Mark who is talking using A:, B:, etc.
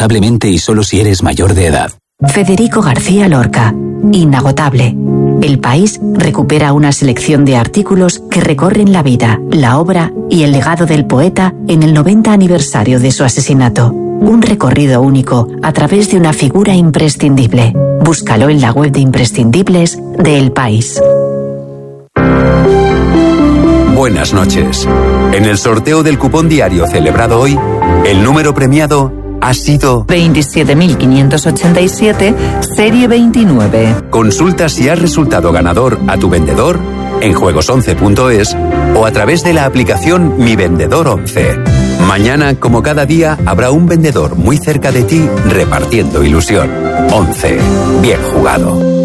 A: responsablemente y solo si eres mayor de edad.
B: Federico García Lorca. Inagotable. El País recupera una selección de artículos que recorren la vida, la obra y el legado del poeta en el 90 aniversario de su asesinato. Un recorrido único a través de una figura imprescindible. Búscalo en la web de imprescindibles de El País.
C: Buenas noches. En el sorteo del cupón diario celebrado hoy, el número premiado ha sido
D: 27.587, serie 29.
C: Consulta si has resultado ganador a tu vendedor en juegos11.es o a través de la aplicación Mi Vendedor 11. Mañana, como cada día, habrá un vendedor muy cerca de ti repartiendo ilusión. 11. Bien jugado.